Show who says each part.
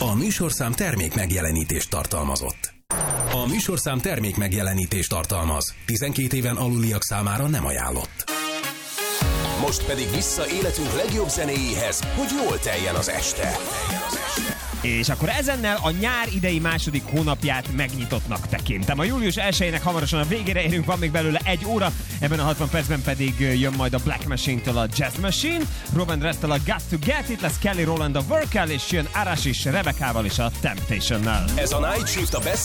Speaker 1: A műsorszám termék megjelenítést tartalmazott. A műsorszám termék megjelenítést tartalmaz. 12 éven aluliak számára nem ajánlott.
Speaker 2: Most pedig vissza életünk legjobb zenéjéhez, hogy jól teljen az este.
Speaker 3: És akkor ezennel a nyár idei második hónapját megnyitottnak tekintem. A július 1-ének hamarosan a végére érünk, van még belőle 1 óra, ebben a 60 percben pedig jön majd a Black Machine-től a Jazz Machine, Robin Rett-tel a Got to Get It, lesz Kelly Rowland a Work-el, és jön Arash is Rebekával és a Temptation-nel.
Speaker 2: Ez a Night Shift a Best